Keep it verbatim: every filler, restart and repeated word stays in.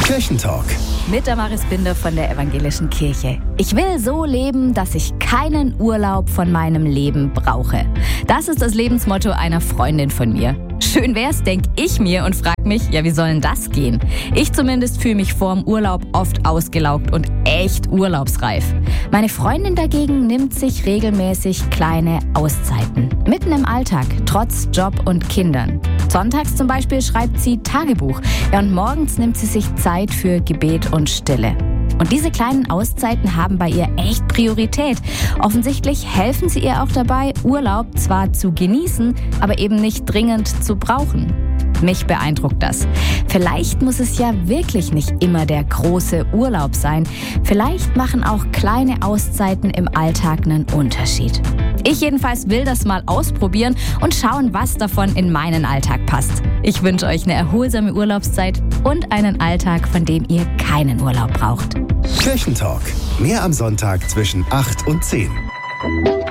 Kirchentalk. Mit Damaris Binder von der Evangelischen Kirche. Ich will so leben, dass ich keinen Urlaub von meinem Leben brauche. Das ist das Lebensmotto einer Freundin von mir. Schön wär's, denk ich mir und frag mich, ja, wie soll denn das gehen? Ich zumindest fühle mich vorm Urlaub oft ausgelaugt und echt urlaubsreif. Meine Freundin dagegen nimmt sich regelmäßig kleine Auszeiten. Mitten im Alltag, trotz Job und Kindern. Sonntags zum Beispiel schreibt sie Tagebuch. Ja, und morgens nimmt sie sich Zeit für Gebet und Stille. Und diese kleinen Auszeiten haben bei ihr echt Priorität. Offensichtlich helfen sie ihr auch dabei, Urlaub zwar zu genießen, aber eben nicht dringend zu brauchen. Mich beeindruckt das. Vielleicht muss es ja wirklich nicht immer der große Urlaub sein. Vielleicht machen auch kleine Auszeiten im Alltag einen Unterschied. Ich jedenfalls will das mal ausprobieren und schauen, was davon in meinen Alltag passt. Ich wünsche euch eine erholsame Urlaubszeit und einen Alltag, von dem ihr keinen Urlaub braucht. Kirchentalk. Mehr am Sonntag zwischen acht und zehn.